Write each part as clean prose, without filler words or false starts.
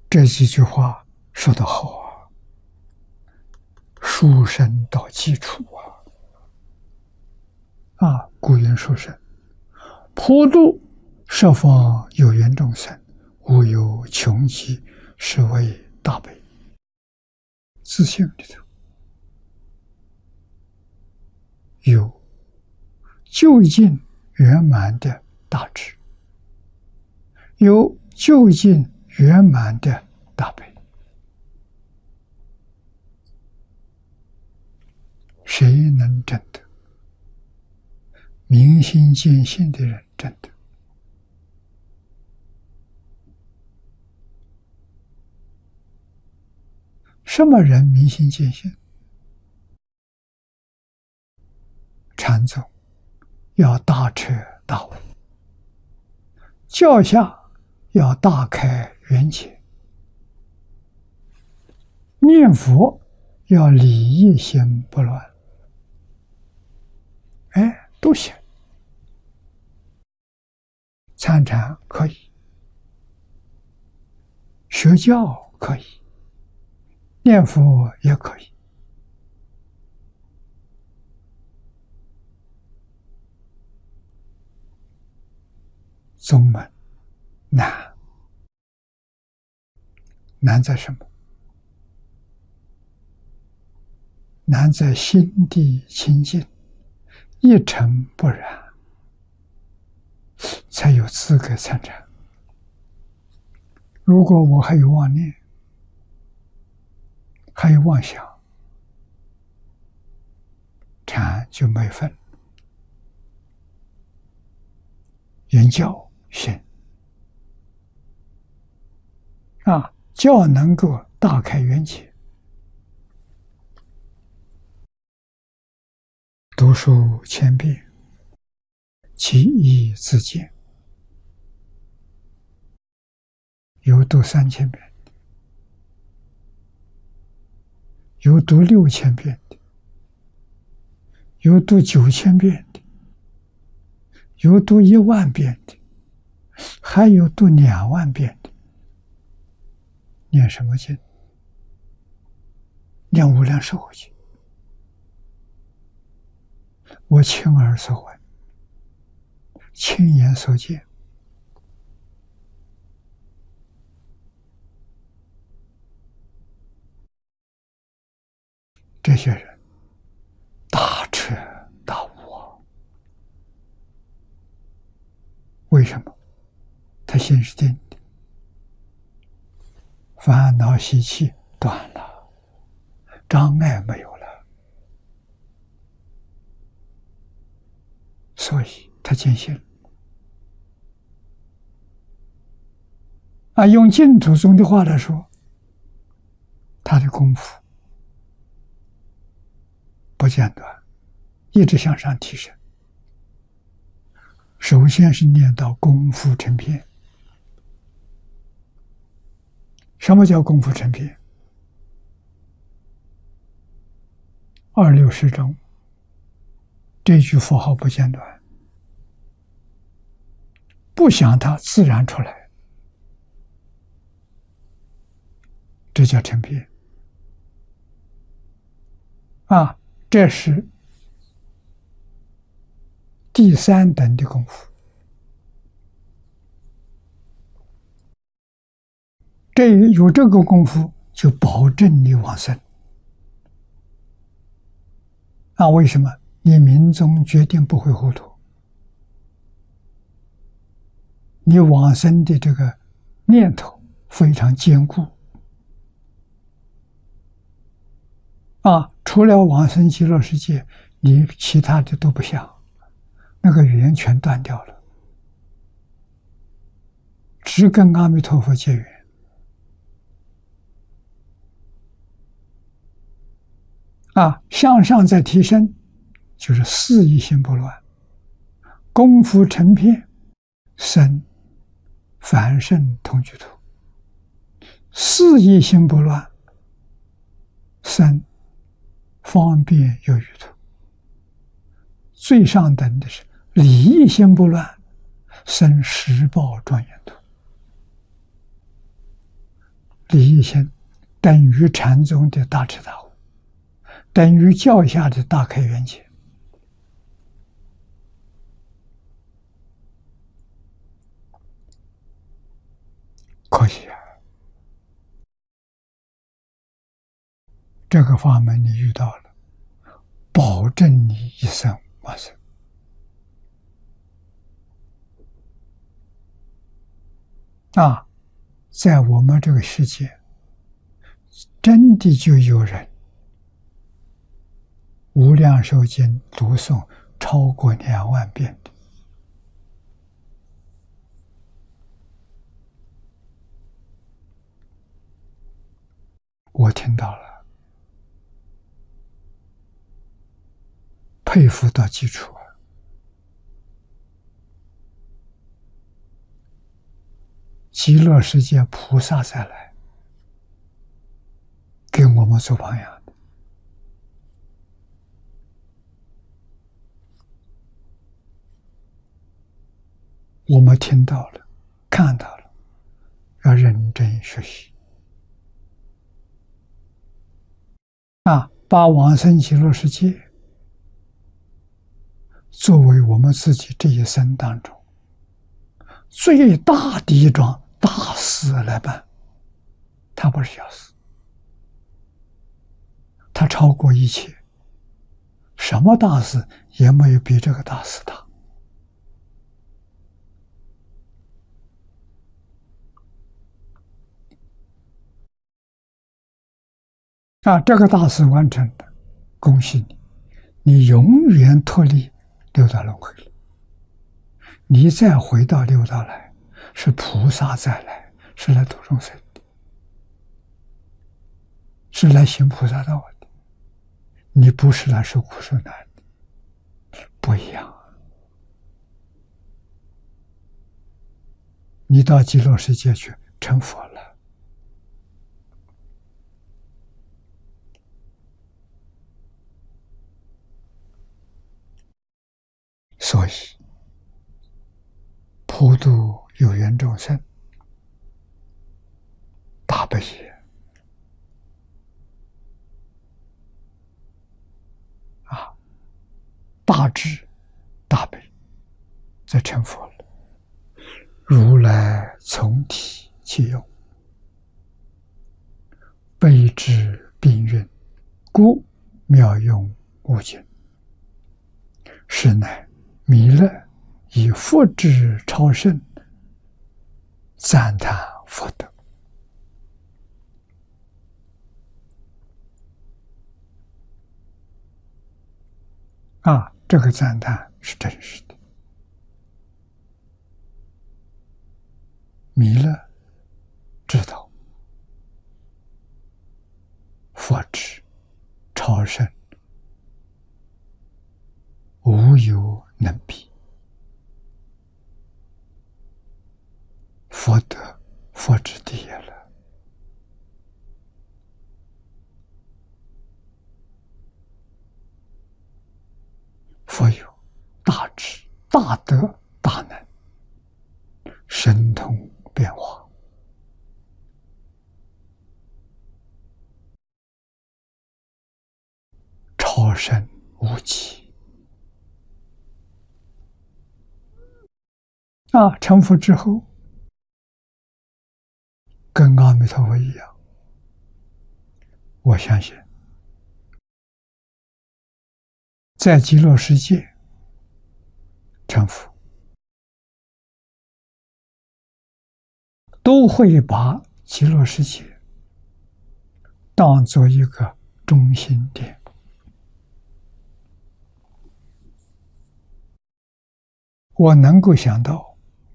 这几句话说得好啊，书生到基础啊！古云书生，普度十方有缘众生，无有穷极，是为大悲。自信里头有究竟圆满的大智，有究竟圆满的大悲。谁能证得？明心见性的人证得。什么人明心见性？禅宗要大彻大悟，教下要大开圆解，念佛要理一心不乱。都行。参禅可以，学教可以，念佛也可以。宗门难，难在什么？难在心地清净，一尘不染，才有资格参禅。如果我还有妄念，还有妄想，禅就没份。言教行教能够大开圆解，读书千遍，其义自见。有读3000遍的，有读6000遍的，有读9000遍的，有读10000遍的，还有读20000遍的。念什么经？念无量寿经。我亲耳所闻，亲眼所见，这些人大彻大悟。为什么？他心是定的，烦恼习气断了，障碍没有了，所以他见性。用净土宗的话来说，他的功夫不间断，一直向上提升。首先是念到功夫成片。什么叫功夫成片？26时中，这句佛号不间断，不想它自然出来，这叫成片。这是第3等的功夫。有这个功夫，就保证你往生。为什么？你命中决定不会糊涂，你往生的这个念头非常坚固。除了往生极乐世界，你其他的都不想，那个缘全断掉了，只跟阿弥陀佛结缘。向上再提升，就是四意心不乱，功夫成片，生凡圣同居土，四意心不乱，生方便有余土。最上等的是理意心不乱，生十报庄严土。 利益心，等于禅宗的大彻大悟，等于教下的大开圆解。可惜啊，这个法门你遇到了，保证你一生往生。在我们这个世界，真的就有人无量寿经读诵超过2万遍的。我听到了，佩服到基础啊！极乐世界菩萨再来，给我们做榜样的。我们听到了，看到了，要认真学习。把往生极乐世界作为我们自己这一生当中最大的一桩大事来办，它不是小事，它超过一切，什么大事也没有比这个大事大。这个大事完成了，恭喜你，你永远脱离六道轮回了。你再回到六道来，是菩萨再来，是来度众生的，是来行菩萨道的。你不是来受苦受难的，不一样。你到极乐世界去成佛了。所以普度有缘众生，大悲也大智大悲，则成佛了。如来从体其用，悲智并运，故妙用无尽。是乃弥勒以佛智超胜，赞叹佛德。这个赞叹是真实的。弥勒知道佛智超胜，无有能比。佛德佛智第一了。佛有大智大德大能，神通变化，超胜无极。成佛之后，跟阿弥陀佛一样，我相信在极乐世界成佛，都会把极乐世界当作一个中心点。我能够想到，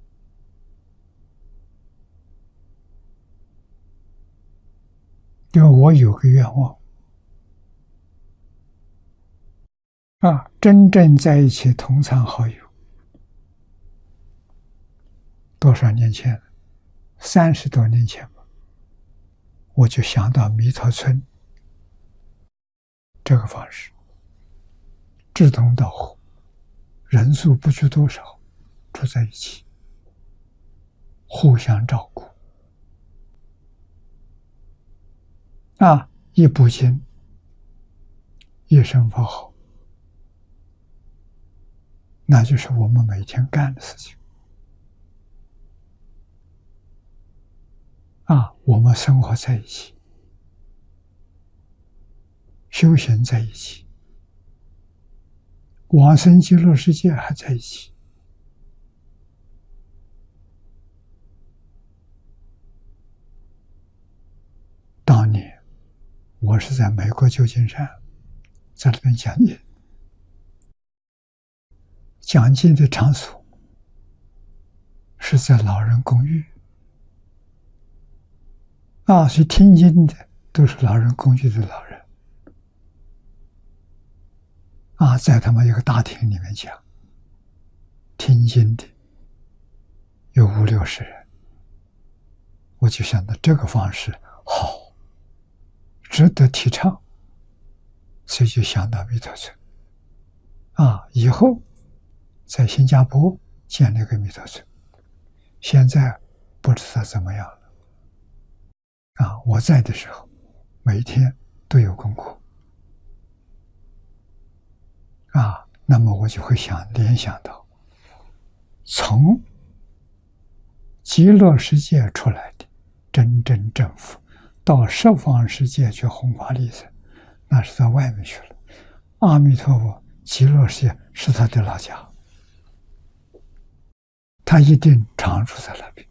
因为我有个愿望，真正在一起同参好友，多少年前，30多年前吧，我就想到弥陀村这个方式，志同道合，人数不拘多少，住在一起，互相照顾， 一部经，一声佛号，那就是我们每天干的事情。我们生活在一起，修行在一起，往生极乐世界还在一起。当年我是在美国旧金山，在那边讲经，讲经的场所是在老人公寓。所以听经的都是老人公寓的老人。在他们一个大厅里面讲，听经的有50-60人。我就想到这个方式好，值得提倡，所以就想到弥陀村。以后在新加坡建了一个弥陀村，现在不知道怎么样了。我在的时候，每一天都有功课。那么我就会联想到，从极乐世界出来的真正正佛，到十方世界去弘法利生，那是到外面去了。阿弥陀佛，极乐世界是他的老家，他一定常住在那边。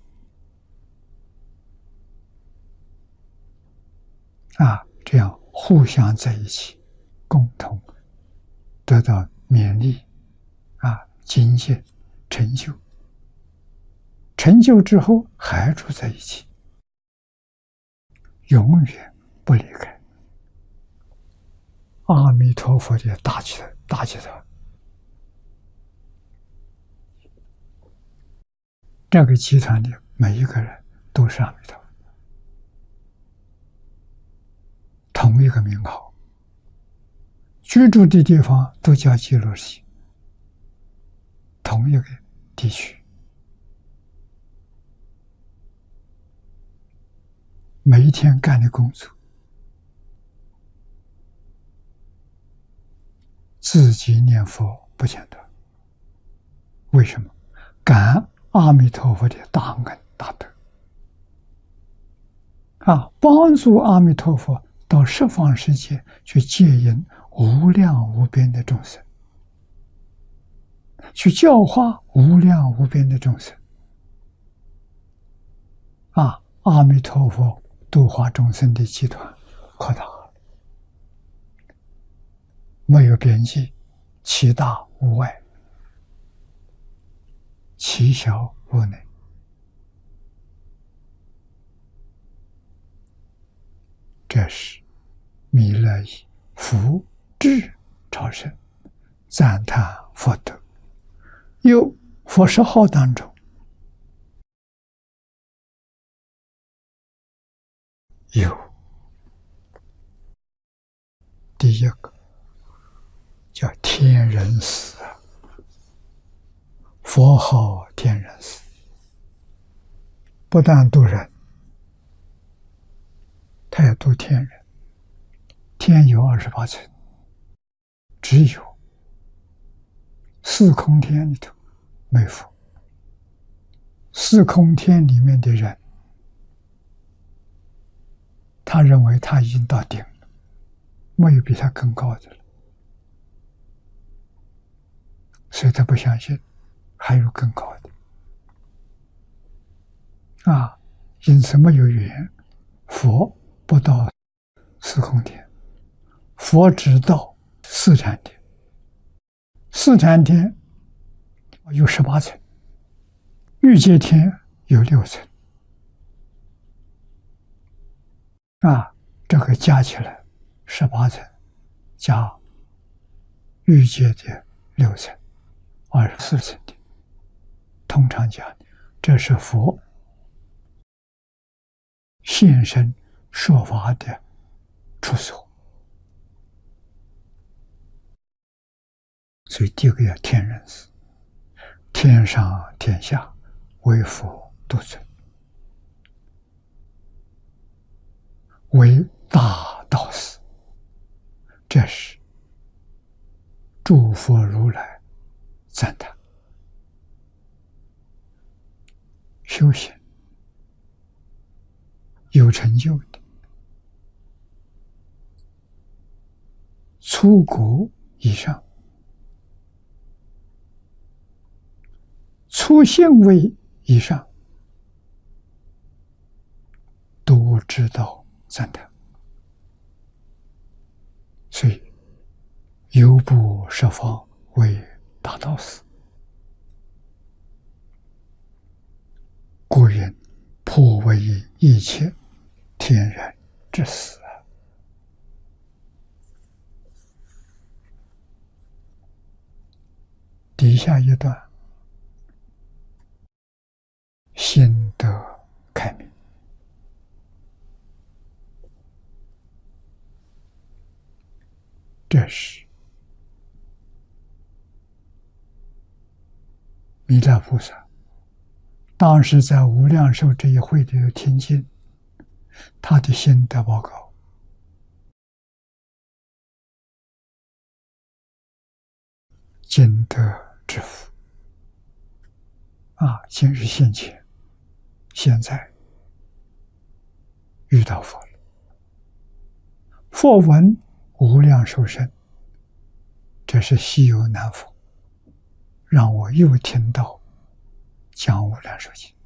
这样互相在一起，共同得到勉励，精进成就，成就之后还住在一起，永远不离开。阿弥陀佛的大集团，这个集团里每一个人都是阿弥陀佛，同一个名号，居住的地方都叫极乐世界，同一个地区，每一天干的工作，自己念佛不间断。为什么？感阿弥陀佛的大恩大德，帮助阿弥陀佛到十方世界去接引无量无边的众生，去教化无量无边的众生。阿弥陀佛度化众生的集团扩大了，没有边际，其大无外，其小无内。这是弥勒以福智超生，赞叹佛德。有佛10号当中，有第一个叫天人寺，佛号天人寺，不但度人，他也度天人。天有28层，只有四空天里头没佛。四空天里面的人，他认为他已经到顶了，没有比他更高的了，所以他不相信还有更高的。因此没有缘，佛不到四空天，佛只到四禅天。四禅天有18层，欲界天有6层。这个加起来18层，加欲界的6层，24层的。通常讲，这是佛现身说法的处所。所以第一个要天人寺，天上天下为佛独尊，为大道士。这是诸佛如来赞叹修行有成就的出国以上，出现位以上，都知道赞叹。所以犹不设方为大道士，故云颇为一切天然之事。底下一段，心得开明。这是弥勒菩萨当时在无量寿这一会里头听经，他的心得报告。今得之福今日现前，现在遇到佛了。佛闻无量寿生，这是稀有难逢，让我又听到讲无量寿经，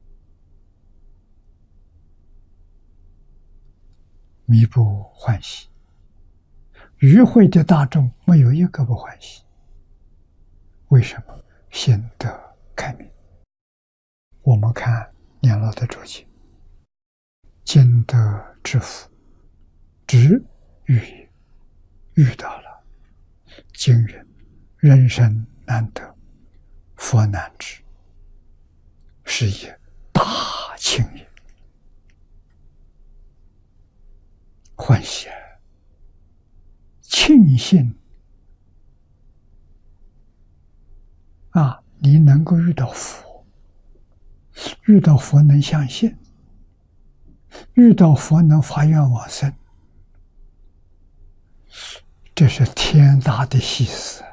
弥不欢喜。与会的大众没有一个不欢喜。为什么？心得开明。我们看年老的注解，今得之福，知遇也，遇到了。今人人生难得，佛难知，是也大庆也。欢喜，庆幸你能够遇到佛，遇到佛能相信，遇到佛能发愿往生，这是天大的喜事，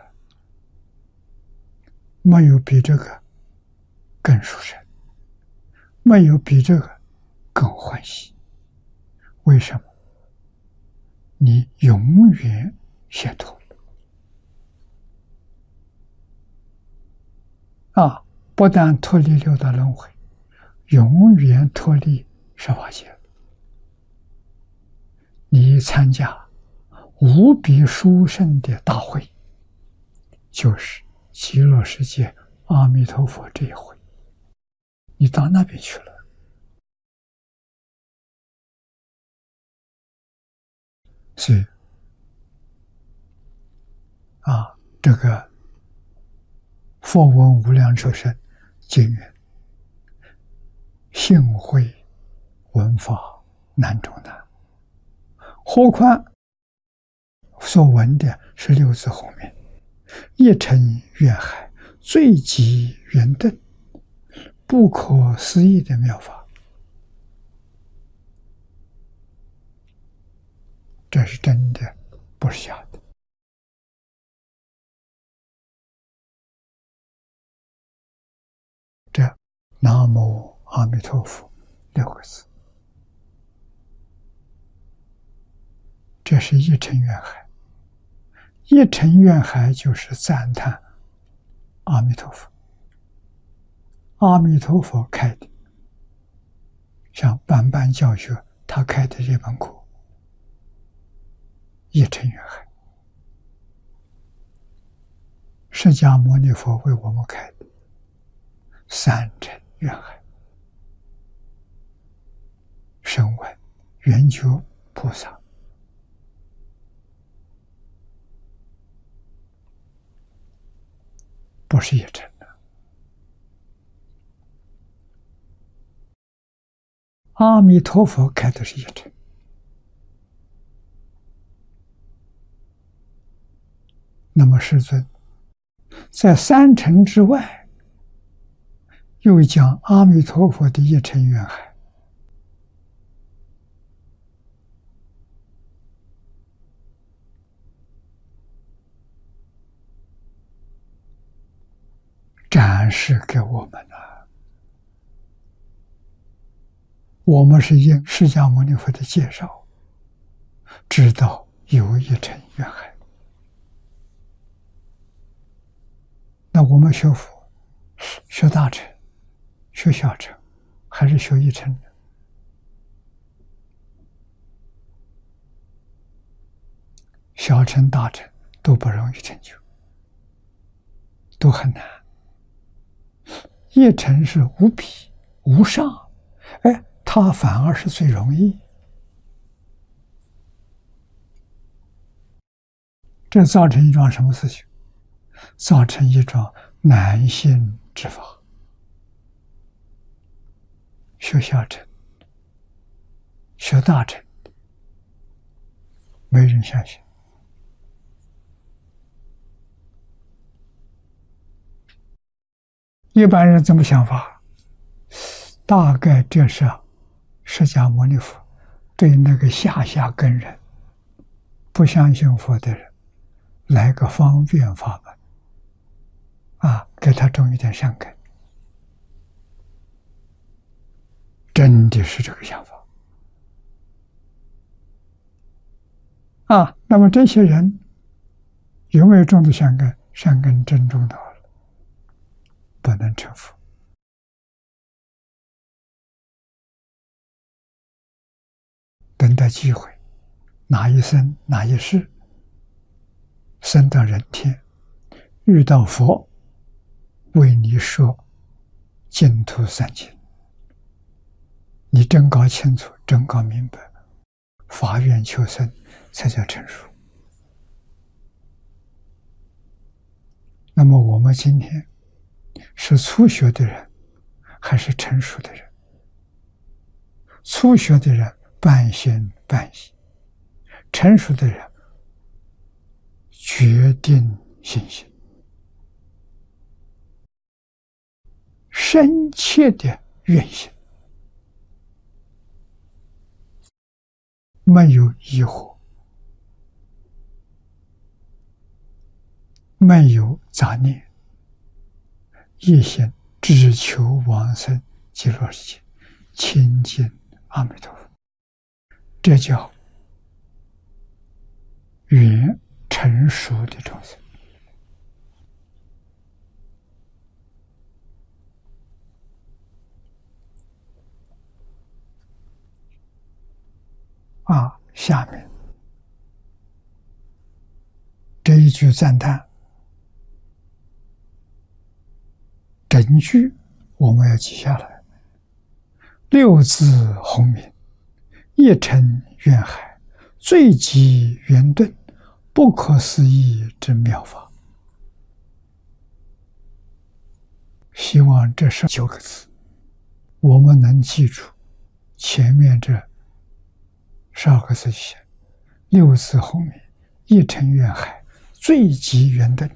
没有比这个更殊胜，没有比这个更欢喜。为什么？你永远解脱不但脱离六道轮回，永远脱离十法界。你参加无比殊胜的大会，就是极乐世界阿弥陀佛这一会，你到那边去了。所以这个佛闻无量寿生经云，幸会闻法难中难，何况所闻的是六字后面一尘愿海，最极圆顿，不可思议的妙法。这是真的，不是假的。这南无阿弥陀佛6个字，这是一尘愿海。一尘愿海就是赞叹阿弥陀佛，阿弥陀佛开的，像班班教学他开的这本课，一尘愿海，释迦牟尼佛为我们开的三尘愿海。声闻缘觉菩萨不是一尘的，阿弥陀佛开的是一尘。那么世尊在三尘之外，又讲阿弥陀佛的一尘愿海， 展示给我们了。我们是应释迦牟尼佛的介绍，知道有一尘缘海。那我们学佛，学大乘、学小乘，还是学一乘呢？小乘、大乘都不容易成就，都很难。一乘是无比无上，哎，它反而是最容易。这造成一桩什么事情？造成一桩难信之法。学小乘、学大乘，没人相信。一般人怎么想法？大概这是释迦牟尼佛对那个下根人、不相信佛的人来个方便法门给他种一点善根。真的是这个想法那么这些人有没有种的善根？善根真种到了，不能成佛。等待机会，哪一生哪一世，生到人天，遇到佛，为你说净土三经，你真搞清楚，真搞明白，发愿求生才叫成熟。那么我们今天是初学的人还是成熟的人？初学的人半信半疑，成熟的人决定信心，深切的愿心，没有疑惑，没有杂念，一心只求往生极乐世界，亲近阿弥陀佛。这叫圆成熟的众生下面这一句赞叹，整句我们要记下来。六字洪名，一尘缘海，最极圆顿，不可思议之妙法。希望这9个字我们能记住，前面这12个字写六字洪名，一尘缘海，最极圆顿。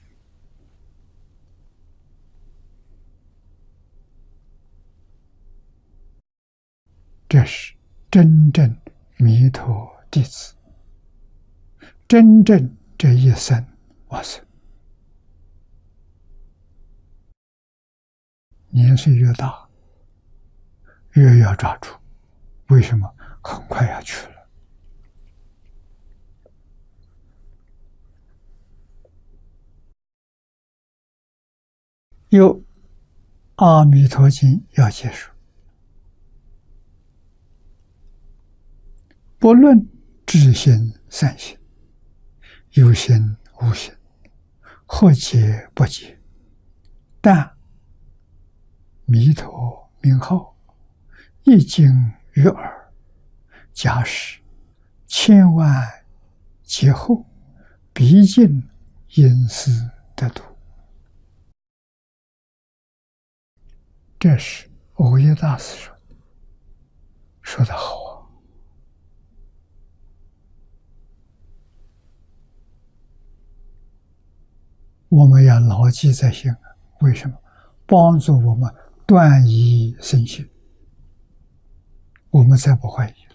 这是真正弥陀弟子，真正这一生往生。年岁越大，越要抓住。为什么？很快要去了。有《阿弥陀经》要结束，不论知心善行，有心无心，或解不解，但弥陀名号一经于耳，假使千万劫后，必尽因思得度。这是藕益大师说的，说得好啊！我们要牢记在心啊！为什么？帮助我们断疑生信，我们才不怀疑。